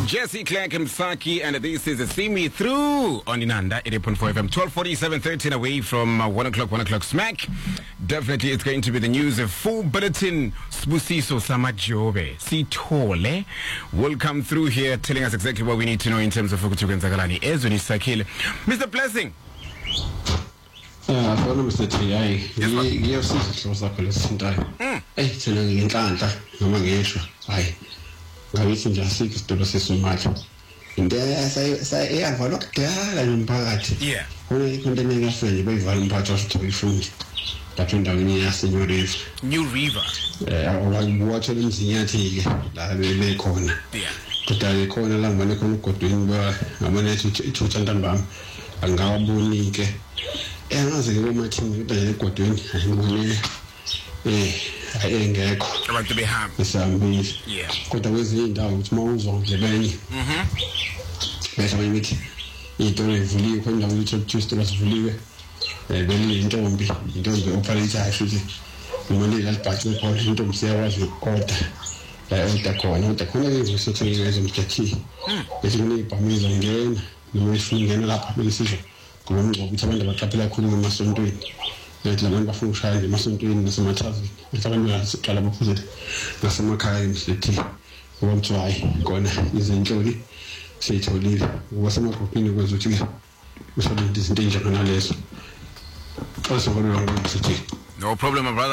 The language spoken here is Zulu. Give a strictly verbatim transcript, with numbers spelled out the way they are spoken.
Jesse Clark Msaki, and this is a See Me Through on Inanda eighty point four F M. twelve forty-seven, thirteen away from uh, one o'clock, one o'clock smack. Definitely it's going to be the news, a full bulletin. Sbusiso Samajobe Sitole will come through here telling us exactly what we need to know in terms of Fukutuku Nzagalani. Ezuni Sakile. Mister Blessing. Yeah, I Mister T I. You have seen the close time. Eh, tell you in Kanta, no one issue. I got it in just six to the system much. And there I say, yeah, for look there and part. Yeah. Only condemning us when you buy one part of to be food. That went down in the New River. New River. Yeah, or like watching in the that may corner. Yeah. But I call a lamb when I come to doing where I managed to Chantanbam and Gabonike. And as a woman, I got doing, I ain't get I want to be happy. some bees. Yeah. Got away in down with moles on the belly. Mm-hmm. That's why we don't believe when you choose to believe. Belly in Tombi, you don't go operate actually. The money that part of the point into Sarah's record. The corner, the corner is such a reason to key. It's only permission again, the way from the up decision. Going to some of the capital couldn't mustn't do it. Let the member from Shire, you mustn't do it in the summer travel. The time has a caliber for it. The summer car in the tea. Won't try, gone is enjoyed. Say to leave. Was some opinion was with you. We shall be this danger on our list. Also, what we are going to see. No problem, my brother.